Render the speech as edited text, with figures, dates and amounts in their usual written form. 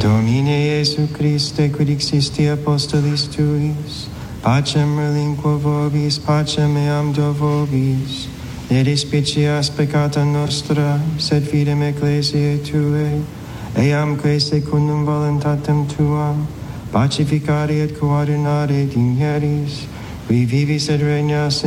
Domine Iesu Christe, quid existi apostolis tuis, pacem relinquo vobis, pacem eam do vobis, ne despicias peccata nostra, sed fidem ecclesiae Tuae, eamque secundum voluntatem Tuam, pacificare et coordinare digneris, qui vivis et regnas